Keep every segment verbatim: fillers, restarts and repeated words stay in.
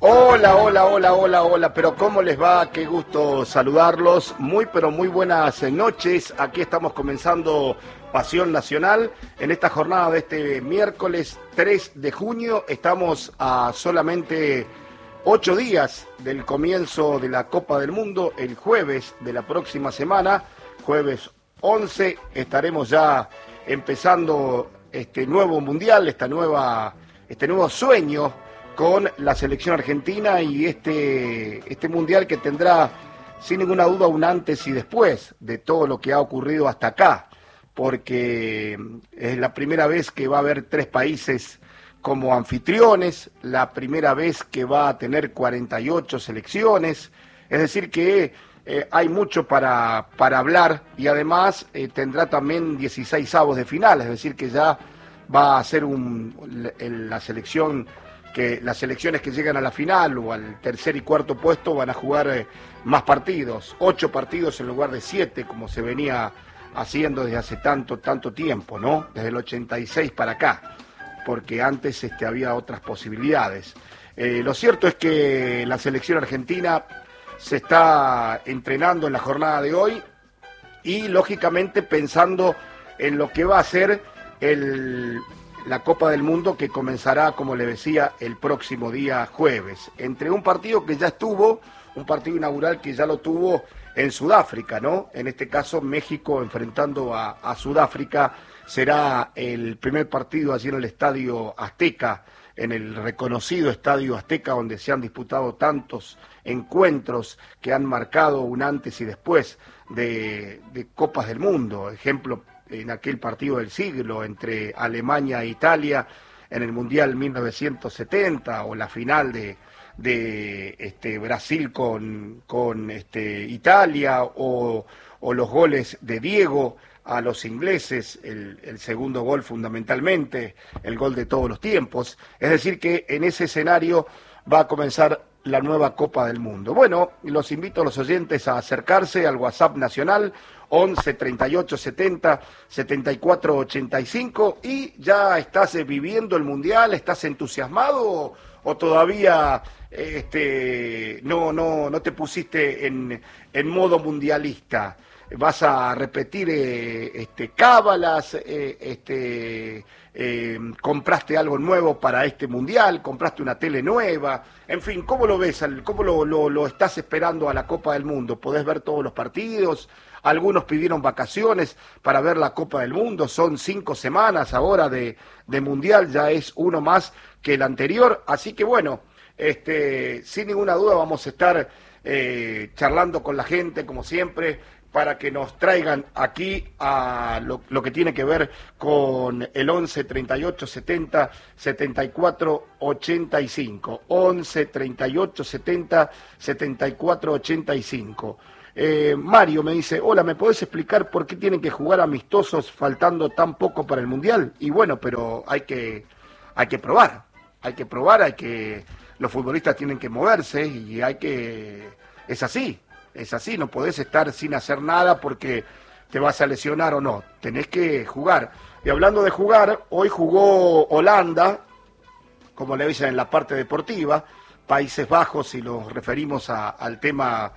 Hola, hola, hola, hola, hola, pero ¿cómo les va? Qué gusto saludarlos. Muy, pero muy buenas noches. Aquí estamos comenzando Pasión Nacional en esta jornada de este miércoles tres de junio. Estamos a solamente ocho días del comienzo de la Copa del Mundo. El jueves de la próxima semana, jueves once, estaremos ya empezando este nuevo mundial, esta nueva, este nuevo sueño con la selección argentina y este, este mundial que tendrá sin ninguna duda un antes y después de todo lo que ha ocurrido hasta acá, porque es la primera vez que va a haber tres países como anfitriones, la primera vez que va a tener cuarenta y ocho selecciones, es decir que eh, hay mucho para, para hablar y además eh, tendrá también dieciséis avos de final, es decir que ya va a ser un, la selección que las selecciones que llegan a la final o al tercer y cuarto puesto van a jugar eh, más partidos, ocho partidos en lugar de siete, como se venía haciendo desde hace tanto, tanto tiempo, ¿no? Desde el ochenta y seis para acá, porque antes este, había otras posibilidades. Eh, lo cierto es que la selección argentina se está entrenando en la jornada de hoy y, lógicamente, pensando en lo que va a ser el... la Copa del Mundo, que comenzará, como le decía, el próximo día jueves. Entre un partido que ya estuvo, un partido inaugural que ya lo tuvo en Sudáfrica, ¿no? En este caso, México enfrentando a, a Sudáfrica, será el primer partido allí en el Estadio Azteca, en el reconocido Estadio Azteca, donde se han disputado tantos encuentros que han marcado un antes y después de, de Copas del Mundo. Ejemplo, en aquel partido del siglo entre Alemania e Italia en el Mundial mil novecientos setenta, o la final de, de este, Brasil con, con este, Italia, o, o los goles de Diego a los ingleses, el, el segundo gol fundamentalmente, el gol de todos los tiempos. Es decir que en ese escenario va a comenzar la nueva Copa del Mundo. Bueno, los invito a los oyentes a acercarse al WhatsApp nacional once, treinta y ocho, setenta, setenta y cuatro, ochenta y cinco. ¿Y ya estás viviendo el Mundial? ¿Estás entusiasmado o, o todavía este, no, no, no te pusiste en, en modo mundialista? ¿Vas a repetir eh, este, cábalas? Eh, este, eh, ¿Compraste algo nuevo para este mundial? ¿Compraste una tele nueva? En fin, ¿cómo lo ves? ¿Cómo lo, lo, lo estás esperando a la Copa del Mundo? ¿Podés ver todos los partidos? Algunos pidieron vacaciones para ver la Copa del Mundo. Son cinco semanas ahora de, de mundial, ya es uno más que el anterior. Así que bueno, este, sin ninguna duda vamos a estar eh, charlando con la gente, como siempre, para que nos traigan aquí a lo, lo que tiene que ver con el once, treinta y ocho, setenta, setenta y cuatro, ochenta y cinco. once, treinta y ocho, setenta, setenta y cuatro, ochenta y cinco. Eh, Mario me dice, hola, ¿me podés explicar por qué tienen que jugar amistosos faltando tan poco para el Mundial? Y bueno, pero hay que, hay que probar, hay que probar, hay que, los futbolistas tienen que moverse y hay que, es así. Es así, no podés estar sin hacer nada porque te vas a lesionar o no. Tenés que jugar. Y hablando de jugar, hoy jugó Holanda, como le dicen en la parte deportiva, Países Bajos, si nos referimos a, al tema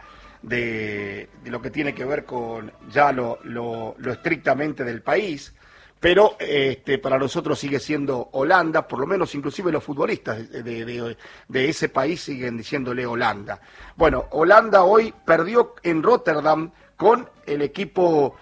de, de lo que tiene que ver con ya lo, lo, lo estrictamente del país. Pero este, para nosotros sigue siendo Holanda, por lo menos inclusive los futbolistas de, de, de ese país siguen diciéndole Holanda. Bueno, Holanda hoy perdió en Rotterdam con el equipo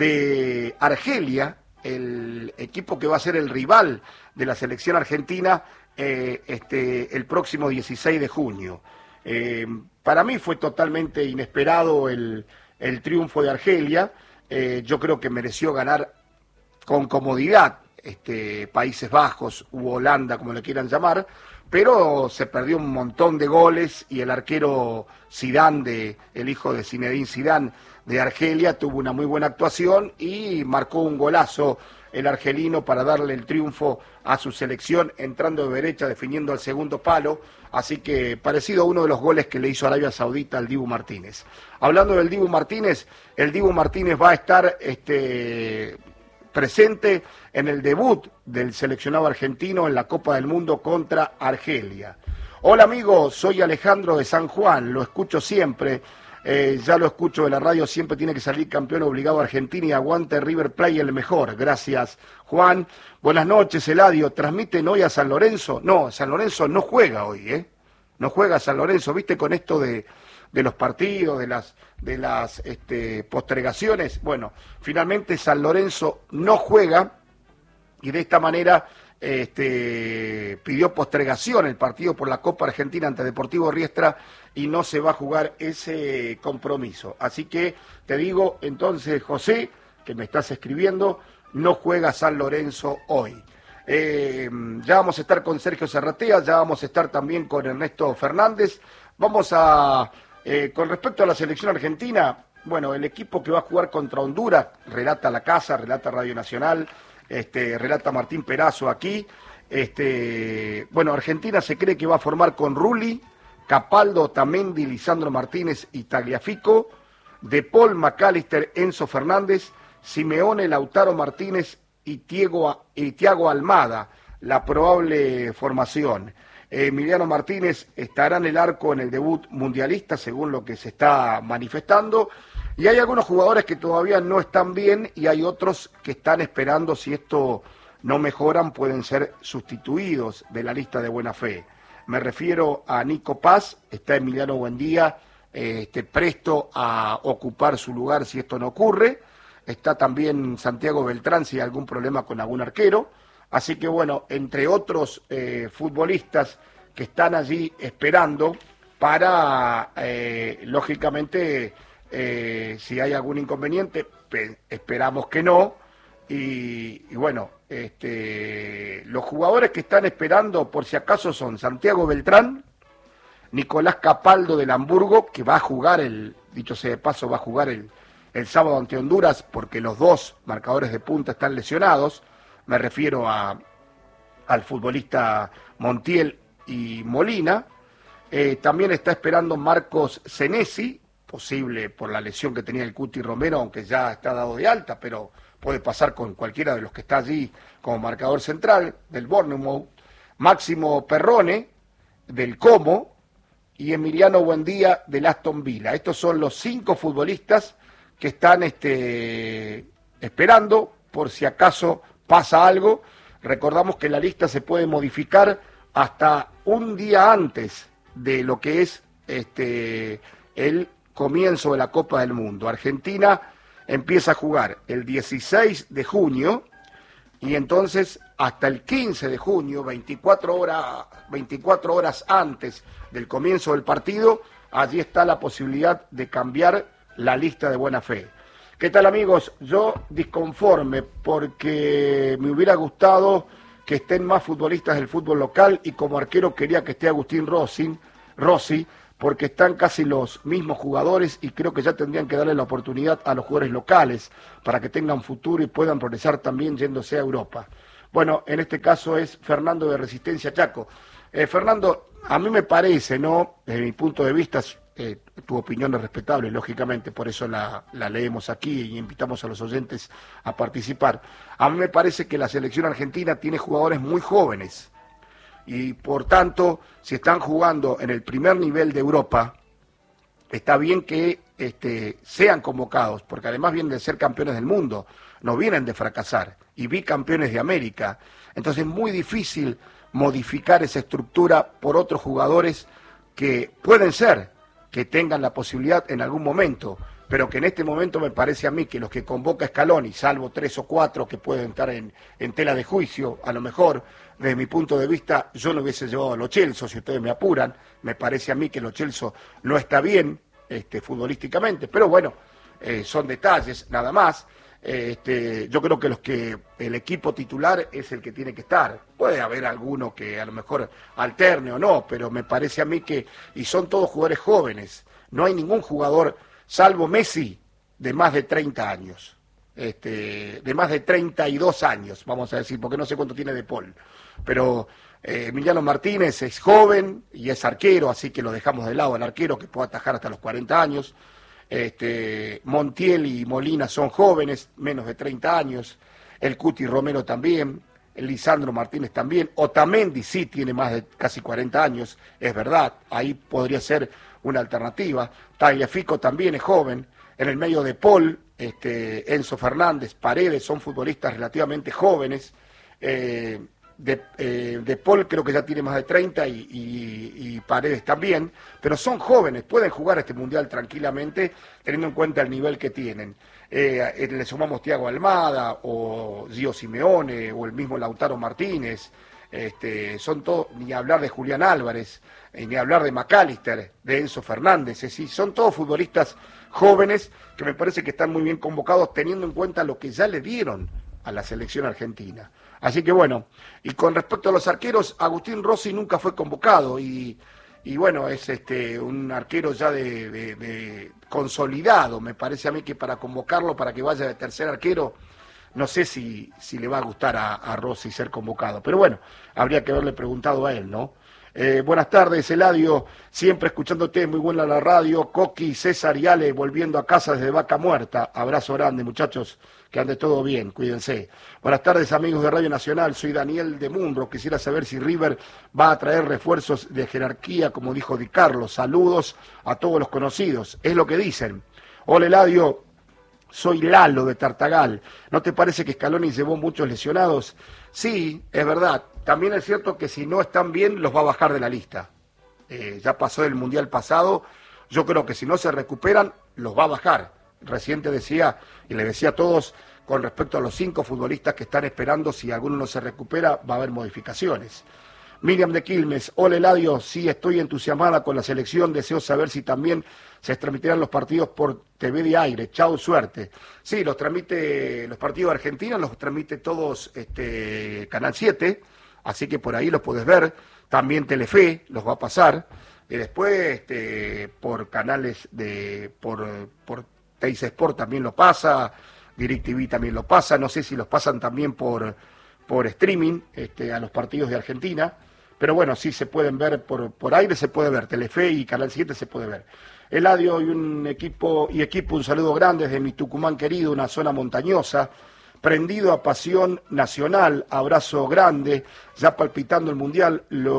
de Argelia, el equipo que va a ser el rival de la selección argentina eh, este, el próximo dieciséis de junio. Eh, para mí fue totalmente inesperado el, el triunfo de Argelia. Eh, yo creo que mereció ganar con comodidad, este, Países Bajos u Holanda, como le quieran llamar, pero se perdió un montón de goles y el arquero Zidane, de, el hijo de Zinedine Zidane de Argelia, tuvo una muy buena actuación y marcó un golazo el argelino para darle el triunfo a su selección, entrando de derecha, definiendo al segundo palo, así que parecido a uno de los goles que le hizo Arabia Saudita al Dibu Martínez. Hablando del Dibu Martínez, el Dibu Martínez va a estar este, presente en el debut del seleccionado argentino en la Copa del Mundo contra Argelia. Hola amigo, soy Alejandro de San Juan, lo escucho siempre. Eh, ya lo escucho de la radio, siempre tiene que salir campeón obligado Argentina y aguante River Plate el mejor. Gracias, Juan. Buenas noches, Eladio. ¿Transmiten hoy a San Lorenzo? No, San Lorenzo no juega hoy, ¿eh? No juega San Lorenzo, ¿viste? Con esto de, de los partidos, de las, de las este, postergaciones. Bueno, finalmente San Lorenzo no juega y de esta manera este, pidió postergación el partido por la Copa Argentina ante Deportivo Riestra y no se va a jugar ese compromiso. Así que te digo, entonces, José, que me estás escribiendo, no juega San Lorenzo hoy. Eh, ya vamos a estar con Sergio Serratea, ya vamos a estar también con Ernesto Fernández. Vamos a, eh, con respecto a la selección argentina, bueno, el equipo que va a jugar contra Honduras, relata La Casa, relata Radio Nacional, este, relata Martín Perazo aquí. Este, bueno, Argentina se cree que va a formar con Rulli, Capaldo, Otamendi, Lisandro Martínez y Tagliafico, De Paul, McAllister, Enzo Fernández, Simeone, Lautaro Martínez y Thiago, y Thiago Almada, la probable formación. Emiliano Martínez estará en el arco en el debut mundialista, según lo que se está manifestando, y hay algunos jugadores que todavía no están bien y hay otros que están esperando, si esto no mejoran, pueden ser sustituidos de la lista de buena fe. Me refiero a Nico Paz, está Emiliano Buendía, este, presto a ocupar su lugar si esto no ocurre. Está también Santiago Beltrán si hay algún problema con algún arquero. Así que bueno, entre otros eh, futbolistas que están allí esperando para, eh, lógicamente, eh, si hay algún inconveniente, esperamos que no. Y, y bueno, este, los jugadores que están esperando por si acaso son Santiago Beltrán, Nicolás Capaldo del Hamburgo, que va a jugar, el dicho sea de paso, va a jugar el, el sábado ante Honduras porque los dos marcadores de punta están lesionados. Me refiero a, al futbolista Montiel y Molina. Eh, también está esperando Marcos Senesi, posible por la lesión que tenía el Cuti Romero, aunque ya está dado de alta, pero puede pasar con cualquiera de los que está allí como marcador central, del Bournemouth, Máximo Perrone, del Como, y Emiliano Buendía, del Aston Villa. Estos son los cinco futbolistas que están este, esperando, por si acaso pasa algo. Recordamos que la lista se puede modificar hasta un día antes de lo que es este, el comienzo de la Copa del Mundo. Argentina empieza a jugar el dieciséis de junio y entonces hasta el quince de junio, veinticuatro horas, veinticuatro horas antes del comienzo del partido, allí está la posibilidad de cambiar la lista de buena fe. ¿Qué tal, amigos? Yo disconforme porque me hubiera gustado que estén más futbolistas del fútbol local y como arquero quería que esté Agustín Rossi, Rossi porque están casi los mismos jugadores y creo que ya tendrían que darle la oportunidad a los jugadores locales para que tengan futuro y puedan progresar también yéndose a Europa. Bueno, en este caso es Fernando de Resistencia Chaco. Eh, Fernando, a mí me parece, ¿no? Desde mi punto de vista, eh, tu opinión es respetable, lógicamente, por eso la, la leemos aquí y invitamos a los oyentes a participar. A mí me parece que la selección argentina tiene jugadores muy jóvenes. Y por tanto, si están jugando en el primer nivel de Europa, está bien que este, sean convocados, porque además vienen de ser campeones del mundo, no vienen de fracasar, y bicampeones de América. Entonces es muy difícil modificar esa estructura por otros jugadores que pueden ser, que tengan la posibilidad en algún momento, pero que en este momento me parece a mí que los que convoca Scaloni, salvo tres o cuatro que pueden estar en, en tela de juicio, a lo mejor, desde mi punto de vista, yo no hubiese llevado a Lo Celso, si ustedes me apuran. Me parece a mí que Lo Celso no está bien este, futbolísticamente, pero bueno, eh, son detalles nada más. Eh, este, yo creo que los que el equipo titular es el que tiene que estar. Puede haber alguno que a lo mejor alterne o no, pero me parece a mí que, y son todos jugadores jóvenes, no hay ningún jugador, salvo Messi, de más de treinta años. Este, de más de treinta y dos años, vamos a decir, porque no sé cuánto tiene De Paul. Pero eh, Emiliano Martínez es joven y es arquero, así que lo dejamos de lado al arquero que puede atajar hasta los cuarenta años. Este, Montiel y Molina son jóvenes, menos de treinta años. El Cuti Romero también. Lisandro Martínez también, Otamendi sí tiene más de casi cuarenta años, es verdad, ahí podría ser una alternativa. Tagliafico también es joven, en el medio de Paul, este, Enzo Fernández, Paredes, son futbolistas relativamente jóvenes. eh, de, eh, de Paul creo que ya tiene más de treinta y, y, y Paredes también, pero son jóvenes, pueden jugar este Mundial tranquilamente teniendo en cuenta el nivel que tienen. Eh, eh, le sumamos Thiago Almada o Gio Simeone o el mismo Lautaro Martínez, este, son todos, ni hablar de Julián Álvarez, eh, ni hablar de McAllister, de Enzo Fernández, es decir, son todos futbolistas jóvenes que me parece que están muy bien convocados teniendo en cuenta lo que ya le dieron a la selección argentina. Así que bueno, y con respecto a los arqueros, Agustín Rossi nunca fue convocado y, y bueno, es este un arquero ya de, de, de consolidado, me parece a mí que para convocarlo, para que vaya de tercer arquero, no sé si, si le va a gustar a, a Rossi ser convocado, pero bueno, habría que haberle preguntado a él, ¿no? Eh, buenas tardes, Eladio, siempre escuchándote, muy buena la radio, Coqui, César y Ale, volviendo a casa desde Vaca Muerta, abrazo grande, muchachos, que ande todo bien, cuídense. Buenas tardes, amigos de Radio Nacional, soy Daniel de Munro, quisiera saber si River va a traer refuerzos de jerarquía, como dijo Di Carlos, saludos a todos los conocidos, es lo que dicen. Hola, Eladio, soy Lalo de Tartagal, ¿no te parece que Scaloni llevó muchos lesionados? Sí, es verdad. También es cierto que si no están bien, los va a bajar de la lista. Eh, ya pasó el Mundial pasado, yo creo que si no se recuperan, los va a bajar. Recién te decía, y le decía a todos, con respecto a los cinco futbolistas que están esperando, si alguno no se recupera, va a haber modificaciones. Miriam de Quilmes, hola Eladio, sí estoy entusiasmada con la selección, deseo saber si también se transmitirán los partidos por T V de aire, chao, suerte. Sí, los transmite, los partidos de Argentina los transmite todos este, Canal siete, así que por ahí los podés ver, también Telefe los va a pasar, y después este, por canales de, por, por Teis Sport también lo pasa, DirecTV también lo pasa, no sé si los pasan también por, por streaming este, a los partidos de Argentina, pero bueno, sí se pueden ver por, por aire, se puede ver, Telefe y Canal siete se puede ver. Eladio y un equipo, y equipo, un saludo grande desde mi Tucumán querido, una zona montañosa, prendido a pasión nacional, abrazo grande, ya palpitando el Mundial,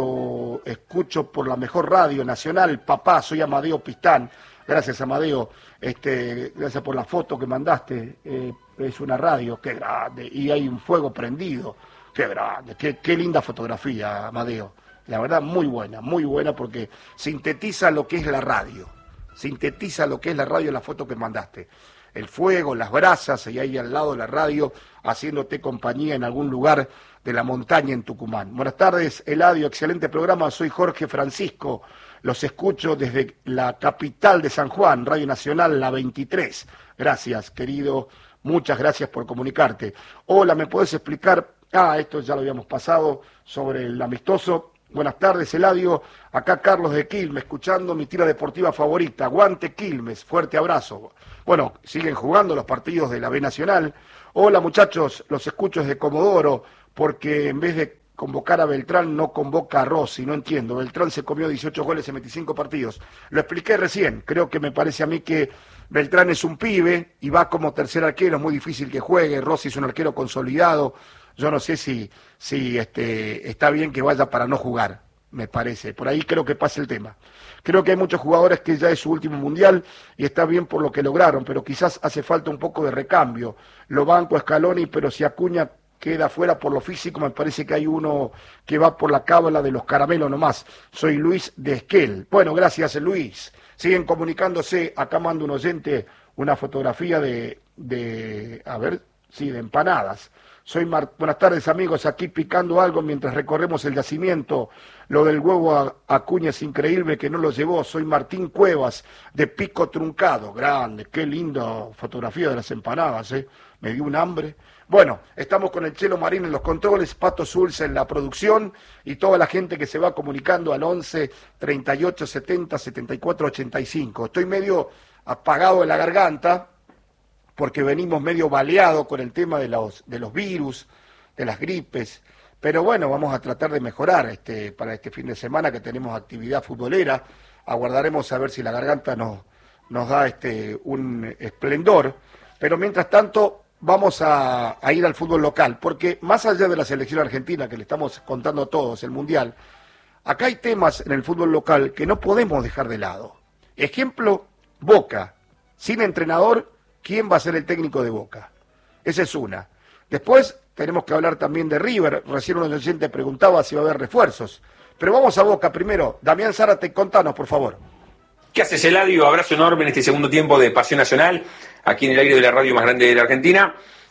lo escucho por la mejor radio nacional, papá, soy Amadeo Pistán, gracias Amadeo, este, gracias por la foto que mandaste, eh, es una radio, qué grande, y hay un fuego prendido, qué grande, qué, qué linda fotografía, Amadeo, la verdad muy buena, muy buena porque sintetiza lo que es la radio, sintetiza lo que es la radio, la foto que mandaste. El fuego, las brasas, y ahí al lado de la radio, haciéndote compañía en algún lugar de la montaña en Tucumán. Buenas tardes, Eladio, excelente programa, soy Jorge Francisco, los escucho desde la capital de San Juan, Radio Nacional, la veintitrés. Gracias, querido, muchas gracias por comunicarte. Hola, ¿me puedes explicar? Ah, esto ya lo habíamos pasado, sobre el amistoso. Buenas tardes, Eladio, acá Carlos de Quilmes, escuchando mi tira deportiva favorita, aguante Quilmes, fuerte abrazo. Bueno, siguen jugando los partidos de la B Nacional. Hola muchachos, los escucho desde Comodoro, porque en vez de convocar a Beltrán no convoca a Rossi, no entiendo. Beltrán se comió dieciocho goles en veinticinco partidos. Lo expliqué recién, creo que me parece a mí que Beltrán es un pibe y va como tercer arquero, es muy difícil que juegue, Rossi es un arquero consolidado. Yo no sé si, si este, está bien que vaya para no jugar, me parece. Por ahí creo que pasa el tema. Creo que hay muchos jugadores que ya es su último mundial y está bien por lo que lograron, pero quizás hace falta un poco de recambio. Lo banco a Scaloni, pero si Acuña queda fuera por lo físico, me parece que hay uno que va por la cábala de los caramelos nomás. Soy Luis de Esquel. Bueno, gracias Luis. Siguen comunicándose. Acá manda un oyente una fotografía de, de a ver, sí, de empanadas. Soy Mar... Buenas tardes amigos, aquí picando algo mientras recorremos el yacimiento. Lo del huevo a Acuña es increíble que no lo llevó. Soy Martín Cuevas, de Pico Truncado. Grande, qué linda fotografía de las empanadas, ¿eh? Me dio un hambre. Bueno, estamos con el Chelo Marín en los controles, Pato Zulce en la producción y toda la gente que se va comunicando al once, treinta y ocho, setenta, setenta y cuatro, ochenta y cinco. Estoy medio apagado de la garganta, porque venimos medio baleados con el tema de los, de los virus, de las gripes, pero bueno, vamos a tratar de mejorar este, para este fin de semana que tenemos actividad futbolera, aguardaremos a ver si la garganta nos, nos da este, un esplendor, pero mientras tanto vamos a, a ir al fútbol local, porque más allá de la selección argentina, que le estamos contando a todos, el Mundial, acá hay temas en el fútbol local que no podemos dejar de lado. Ejemplo, Boca. Sin entrenador, ¿quién va a ser el técnico de Boca? Esa es una. Después tenemos que hablar también de River. Recién un oyente preguntaba si va a haber refuerzos. Pero vamos a Boca primero. Damián Zárate, contanos, por favor. ¿Qué haces, Eladio? Abrazo enorme en este segundo tiempo de Pasión Nacional, aquí en el aire de la radio más grande de la Argentina.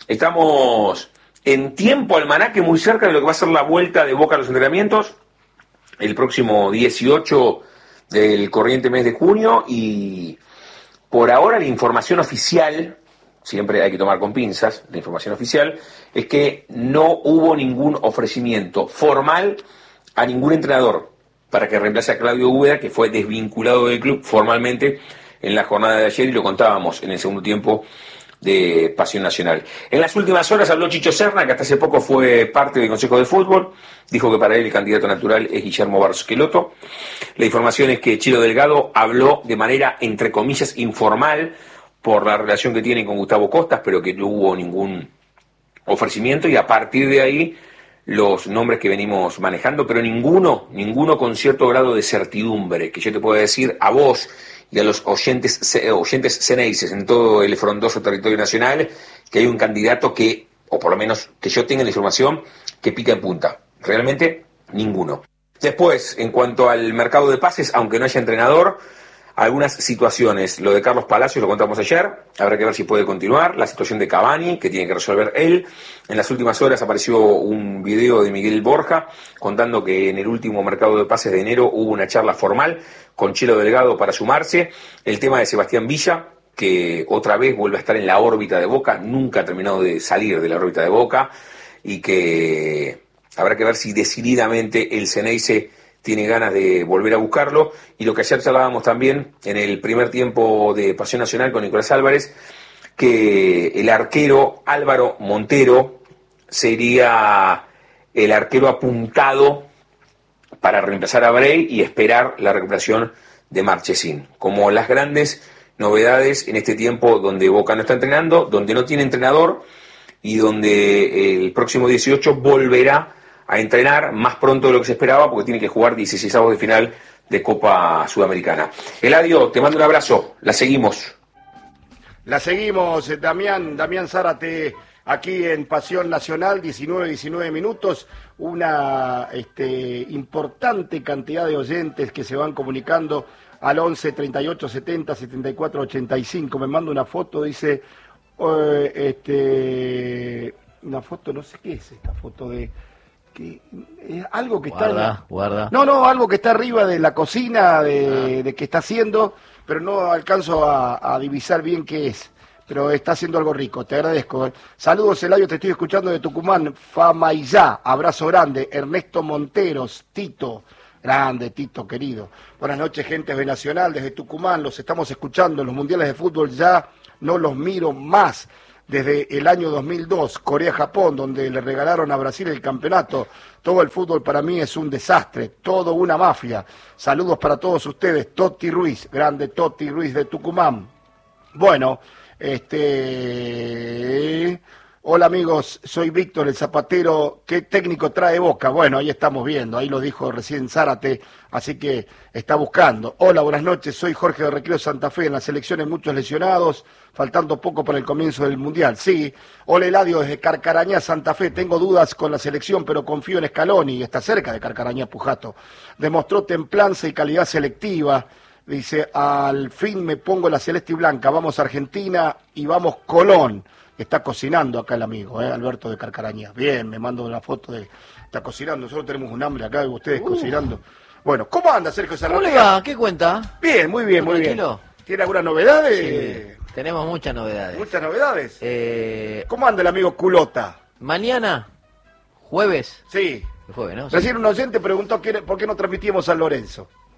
Estamos en tiempo almanaque, muy cerca de lo que va a ser la vuelta de Boca a los entrenamientos, el próximo dieciocho del corriente mes de junio, y por ahora la información oficial, siempre hay que tomar con pinzas, la información oficial, es que no hubo ningún ofrecimiento formal a ningún entrenador para que reemplace a Claudio Úbeda, que fue desvinculado del club formalmente en la jornada de ayer, y lo contábamos en el segundo tiempo de Pasión Nacional. En las últimas horas habló Chicho Serna, que hasta hace poco fue parte del Consejo de Fútbol. Dijo que para él el candidato natural es Guillermo Barros Queloto. La información es que Chilo Delgado habló de manera, entre comillas, informal por la relación que tiene con Gustavo Costas, pero que no hubo ningún ofrecimiento, y a partir de ahí los nombres que venimos manejando, pero ninguno, ninguno con cierto grado de certidumbre, que yo te pueda decir a vos y a los oyentes, oyentes ceneices en todo el frondoso territorio nacional, que hay un candidato que, o por lo menos que yo tenga la información, que pica en punta. Realmente, ninguno. Después, en cuanto al mercado de pases, aunque no haya entrenador, algunas situaciones. Lo de Carlos Palacios lo contamos ayer, habrá que ver si puede continuar. La situación de Cavani, que tiene que resolver él. En las últimas horas apareció un video de Miguel Borja contando que en el último mercado de pases de enero hubo una charla formal con Chelo Delgado para sumarse. El tema de Sebastián Villa, que otra vez vuelve a estar en la órbita de Boca, nunca ha terminado de salir de la órbita de Boca, y que habrá que ver si decididamente el Ceneice tiene ganas de volver a buscarlo. Y lo que ayer charlábamos también en el primer tiempo de Pasión Nacional con Nicolás Álvarez, que el arquero Álvaro Montero sería el arquero apuntado para reemplazar a Bray y esperar la recuperación de Marchesín, como las grandes novedades en este tiempo donde Boca no está entrenando, donde no tiene entrenador y donde el próximo dieciocho volverá a entrenar más pronto de lo que se esperaba, porque tiene que jugar dieciseisavos de final de Copa Sudamericana. Eladio, te mando un abrazo, la seguimos. La seguimos, Damián, Damián Zárate, aquí en Pasión Nacional, diecinueve, diecinueve minutos, una este, importante cantidad de oyentes que se van comunicando al once, treinta y ocho, setenta, setenta y cuatro, ochenta y cinco. Me manda una foto, dice, uh, este, una foto, no sé qué es esta foto de... que es algo que guarda, está en la... guarda. No, no, algo que está arriba de la cocina, de, ah. de que está haciendo, pero no alcanzo a, a divisar bien qué es, pero está haciendo algo rico, te agradezco. Saludos, Eladio, te estoy escuchando de Tucumán, Famaillá, abrazo grande, Ernesto Monteros, Tito, grande, Tito, querido. Buenas noches, gente de Nacional, desde Tucumán, los estamos escuchando, los mundiales de fútbol ya no los miro más. Desde el año dos mil dos, Corea-Japón, donde le regalaron a Brasil el campeonato. Todo el fútbol para mí es un desastre, todo una mafia. Saludos para todos ustedes, Totti Ruiz, grande Totti Ruiz de Tucumán. Bueno, este... Hola amigos, soy Víctor, el zapatero. ¿Qué técnico trae Boca? Bueno, ahí estamos viendo, ahí lo dijo recién Zárate, así que está buscando. Hola, buenas noches, soy Jorge de Recreo Santa Fe, en las selecciones muchos lesionados, faltando poco para el comienzo del Mundial. Sí, hola Eladio, desde Carcarañá, Santa Fe, tengo dudas con la selección, pero confío en Scaloni, está cerca de Carcarañá, Pujato. Demostró templanza y calidad selectiva. Dice, al fin me pongo la celeste y blanca, vamos Argentina y vamos Colón. Está cocinando acá el amigo, ¿eh? Alberto de Carcarañá. Bien, me mando una foto de... Está cocinando, nosotros tenemos un hambre acá, ustedes uh. cocinando. Bueno, ¿cómo anda Sergio Sarratea? ¿Cómo le va? ¿Qué cuenta? Bien, muy bien, muy bien. ¿Tiene algunas novedades? Sí, tenemos muchas novedades. ¿Muchas novedades? Eh... ¿Cómo anda el amigo Culota? Mañana, jueves. Sí. El jueves, ¿no? Recién sí. un oyente preguntó por qué no transmitíamos a San Lorenzo.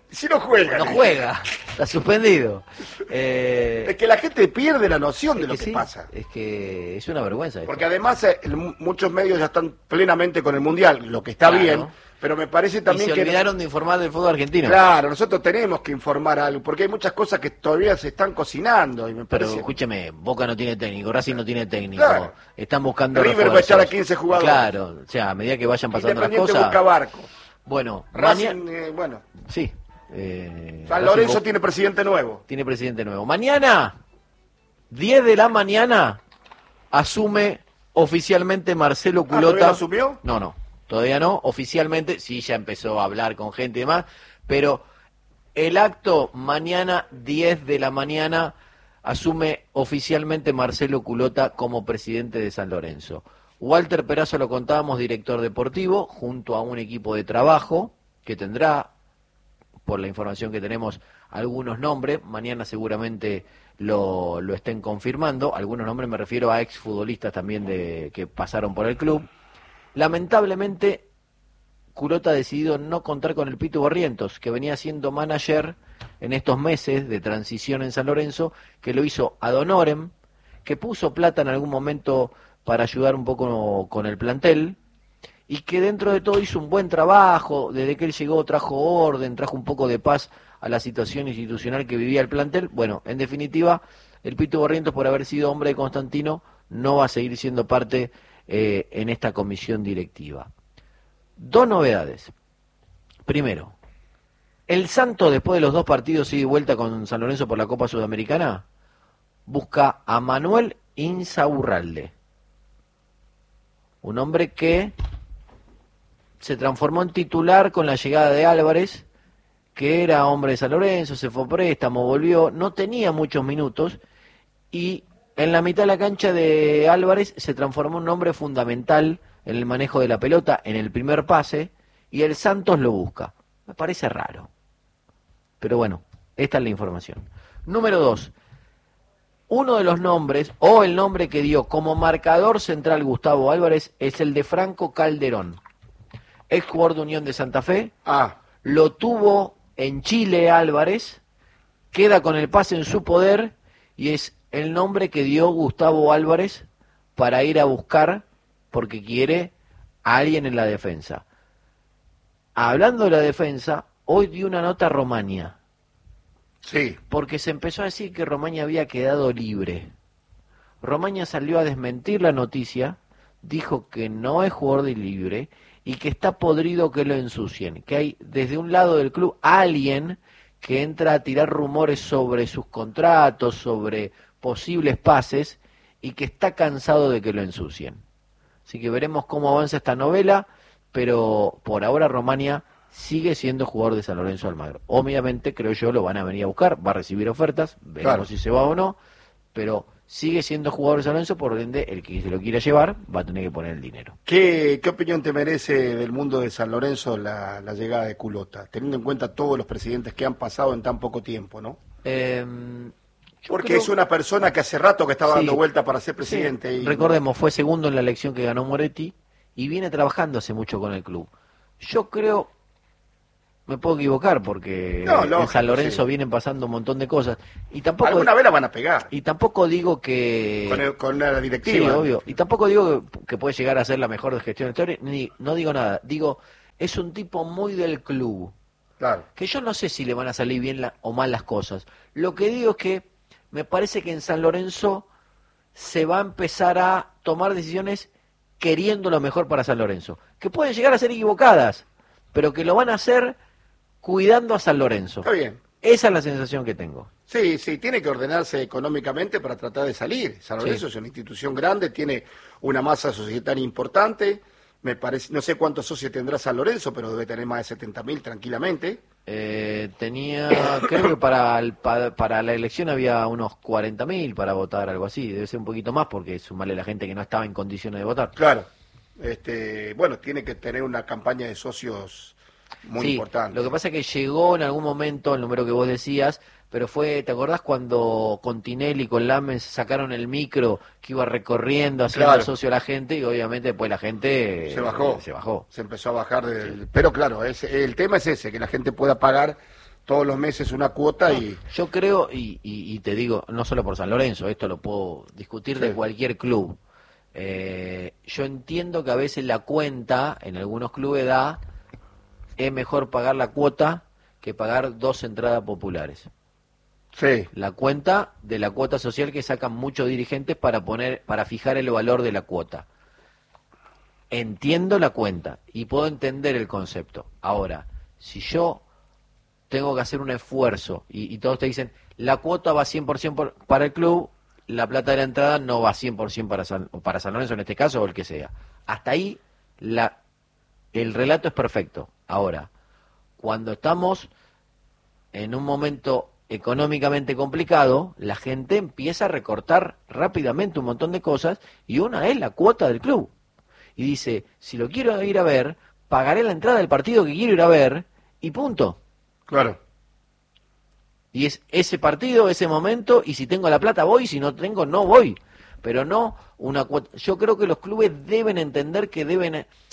Si no juega. No juega, está suspendido. Eh, Es que la gente pierde la noción de es lo que que sí, pasa. Es que es una vergüenza esto. Porque además eh, el- muchos medios ya están plenamente con el Mundial, lo que está Claro. bien, pero me parece Y también se que... olvidaron de informar del fútbol argentino. Claro, nosotros tenemos que informar algo, porque hay muchas cosas que todavía se están cocinando y me Pero parece... escúcheme, Boca no tiene técnico, Racing no tiene técnico, Claro. están buscando River va a refuerzos. echar a quince jugadores. Claro, o sea, a medida que vayan pasando las Independiente cosas. busca barco. Bueno, Racing, mañana, eh, bueno, sí. eh, San Racing Lorenzo bu- tiene presidente nuevo. tiene presidente nuevo. Mañana, diez de la mañana, asume oficialmente Marcelo Ah, ¿todavía Culota. no asumió? No, no, todavía no. Oficialmente, sí, ya empezó a hablar con gente y demás, pero el acto mañana, diez de la mañana, asume oficialmente Marcelo Culota como presidente de San Lorenzo. Walter Perazo, lo contábamos, director deportivo, junto a un equipo de trabajo que tendrá, por la información que tenemos, algunos nombres. Mañana seguramente lo, lo estén confirmando. Algunos nombres me refiero a exfutbolistas también de, que pasaron por el club. Lamentablemente, Culota ha decidido no contar con el Pitu Barrientos, que venía siendo manager en estos meses de transición en San Lorenzo, que lo hizo ad honorem, que puso plata en algún momento para ayudar un poco con el plantel, y que dentro de todo hizo un buen trabajo. Desde que él llegó trajo orden, trajo un poco de paz a la situación institucional que vivía el plantel. Bueno, en definitiva, el Pitu Barrientos, por haber sido hombre de Constantino, no va a seguir siendo parte eh, en esta comisión directiva. Dos novedades. Primero, el Santos, después de los dos partidos ida y vuelta con San Lorenzo por la Copa Sudamericana, busca a Manuel Insaurralde, un hombre que se transformó en titular con la llegada de Álvarez, que era hombre de San Lorenzo, se fue a préstamo, volvió, no tenía muchos minutos, y en la mitad de la cancha de Álvarez se transformó en un hombre fundamental en el manejo de la pelota, en el primer pase, y el Santos lo busca. Me parece raro. Pero bueno, esta es la información. Número dos. Uno de los nombres, o el nombre que dio como marcador central Gustavo Álvarez, es el de Franco Calderón, ex jugador de Unión de Santa Fe. Ah, Lo tuvo en Chile Álvarez, queda con el pase en su poder, y es el nombre que dio Gustavo Álvarez para ir a buscar, porque quiere a alguien en la defensa. Hablando de la defensa, hoy dio una nota a Romaña, sí. porque se empezó a decir que Romaña había quedado libre. Romaña salió a desmentir la noticia, dijo que no es jugador de libre y que está podrido que lo ensucien, que hay desde un lado del club alguien que entra a tirar rumores sobre sus contratos, sobre posibles pases, y que está cansado de que lo ensucien. Así que veremos cómo avanza esta novela, pero por ahora Romaña sigue siendo jugador de San Lorenzo Almagro. Obviamente, creo yo, lo van a venir a buscar, va a recibir ofertas, veremos Claro. si se va o no, pero sigue siendo jugador de San Lorenzo, por ende, el que se lo quiera llevar va a tener que poner el dinero. ¿Qué, qué opinión te merece del mundo de San Lorenzo la, la llegada de Culota? Teniendo en cuenta todos los presidentes que han pasado en tan poco tiempo, ¿no? Eh, yo Porque creo- es una persona que hace rato que estaba Sí. dando vuelta para ser presidente. Sí, y recordemos, fue segundo en la elección que ganó Moretti y viene trabajando hace mucho con el club. Yo creo, me puedo equivocar porque No, en lógico, San Lorenzo sí. vienen pasando un montón de cosas y tampoco Alguna vez la van a pegar y tampoco digo que con, el- con la sí, directiva. obvio, y tampoco digo que, que puede llegar a ser la mejor gestión de la historia, ni no digo nada, digo es un tipo muy del club, Claro. que yo no sé si le van a salir bien la- o mal las cosas. Lo que digo es que me parece que en San Lorenzo se va a empezar a tomar decisiones queriendo lo mejor para San Lorenzo, que pueden llegar a ser equivocadas, pero que lo van a hacer cuidando a San Lorenzo. Está bien. Esa es la sensación que tengo. Sí, sí, tiene que ordenarse económicamente para tratar de salir. San Lorenzo Sí. es una institución grande, tiene una masa societaria importante. Me parece, no sé cuántos socios tendrá San Lorenzo, pero debe tener más de setenta mil tranquilamente. Eh, tenía, creo que para, el- pa- para la elección había unos cuarenta mil para votar, algo así. Debe ser un poquito más porque sumarle la gente que no estaba en condiciones de votar. Claro. Este, bueno, tiene que tener una campaña de socios muy Sí, importante. lo que pasa es que llegó en algún momento el número que vos decías, pero fue, ¿te acordás cuando con Tinelli y con Lames sacaron el micro que iba recorriendo haciendo Claro. socio a la gente y obviamente después la gente Se bajó. eh, se bajó. Se empezó a bajar. Del... Pero claro, es, el tema es ese, que la gente pueda pagar todos los meses una cuota y... Yo creo, y, y, y te digo, no solo por San Lorenzo, esto lo puedo discutir sí. de cualquier club. Eh, yo entiendo que a veces la cuenta, en algunos clubes da, es mejor pagar la cuota que pagar dos entradas populares. Sí. La cuenta de la cuota social que sacan muchos dirigentes para poner, para fijar el valor de la cuota. Entiendo la cuenta y puedo entender el concepto. Ahora, si yo tengo que hacer un esfuerzo y, y todos te dicen, la cuota va cien por ciento por, para el club, la plata de la entrada no va cien por ciento para San, para San Lorenzo en este caso o el que sea. Hasta ahí la, el relato es perfecto. Ahora, cuando estamos en un momento económicamente complicado, la gente empieza a recortar rápidamente un montón de cosas y una es la cuota del club. Y dice, si lo quiero ir a ver, pagaré la entrada del partido que quiero ir a ver y punto. Claro. Y es ese partido, ese momento, y si tengo la plata voy, si no tengo no voy. Pero no una cuota. Yo creo que los clubes deben entender que deben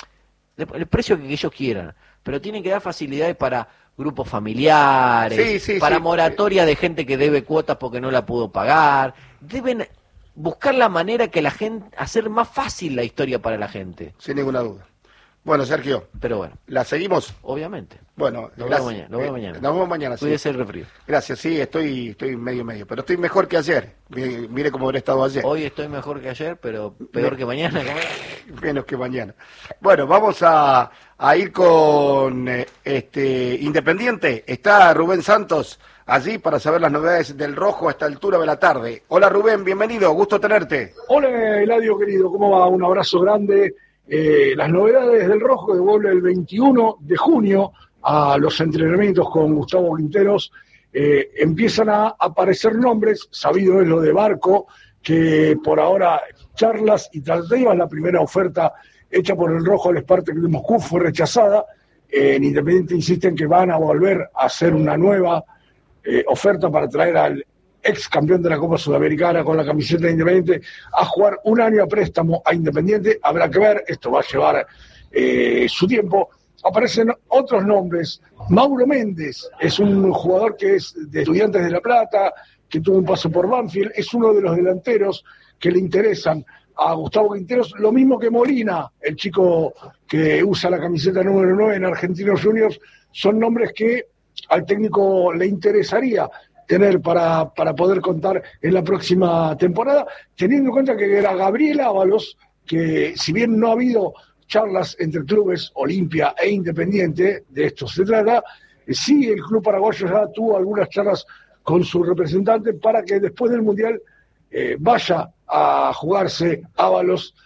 el precio que ellos quieran, pero tienen que dar facilidades para grupos familiares, sí, sí, para sí, moratoria sí. de gente que debe cuotas porque no la pudo pagar. Deben buscar la manera que la gente, hacer más fácil la historia para la gente. Sin ninguna duda. Bueno, Sergio. Pero bueno. ¿La seguimos? Obviamente. Bueno, nos vemos mañana. Nos vemos mañana. Nos vemos mañana, sí. Cuídese el refrío. Gracias, sí, estoy estoy medio medio, pero estoy mejor que ayer. Mire, mire cómo habré estado ayer. Hoy estoy mejor que ayer, pero peor Me... que mañana. Menos que mañana. Bueno, vamos a, a ir con eh, este Independiente. Está Rubén Santos allí para saber las novedades del Rojo a esta altura de la tarde. Hola Rubén, bienvenido, gusto tenerte. Hola Eladio querido, ¿cómo va? Un abrazo grande. Eh, las novedades del Rojo que vuelve el veintiuno de junio a los entrenamientos con Gustavo Quinteros. Eh, empiezan a aparecer nombres, sabido es lo de Barco, que por ahora charlas y tratativas, la primera oferta hecha por el Rojo al Spartak de Moscú fue rechazada. Eh, en Independiente insisten que van a volver a hacer una nueva eh, oferta para traer al ex campeón de la Copa Sudamericana con la camiseta de Independiente a jugar un año a préstamo a Independiente. Habrá que ver, esto va a llevar eh, su tiempo. Aparecen otros nombres. Mauro Méndez es un jugador que es de Estudiantes de La Plata, que tuvo un paso por Banfield, es uno de los delanteros que le interesan a Gustavo Quinteros, lo mismo que Molina, el chico que usa la camiseta número nueve en Argentinos Juniors. Son nombres que al técnico le interesaría tener para, para poder contar en la próxima temporada, teniendo en cuenta que era Gabriel Ábalos, que si bien no ha habido charlas entre clubes Olimpia e Independiente, de esto se trata, sí el club paraguayo ya tuvo algunas charlas con su representante para que después del Mundial eh, vaya a jugarse Ábalos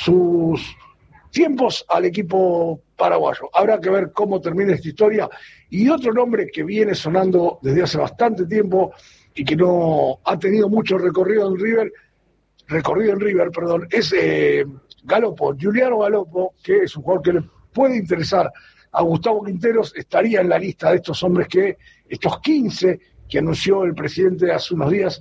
sus tiempos al equipo paraguayo. Habrá que ver cómo termina esta historia. Y otro nombre que viene sonando desde hace bastante tiempo y que no ha tenido mucho recorrido en River, recorrido en River, perdón, es eh, Galopo, Giuliano Galopo, que es un jugador que le puede interesar a Gustavo Quinteros, estaría en la lista de estos hombres que, estos quince que anunció el presidente hace unos días,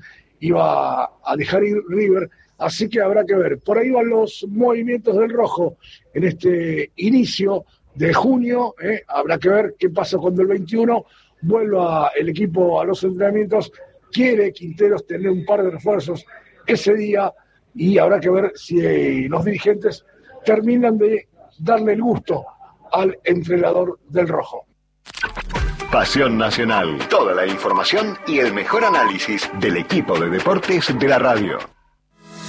iba a dejar ir River. Así que habrá que ver. Por ahí van los movimientos del Rojo en este inicio de junio. ¿eh? Habrá que ver qué pasa cuando el veintiuno vuelva el equipo a los entrenamientos. Quiere Quinteros tener un par de refuerzos ese día y habrá que ver si los dirigentes terminan de darle el gusto al entrenador del Rojo. Pasión Nacional. Toda la información y el mejor análisis del equipo de deportes de la radio.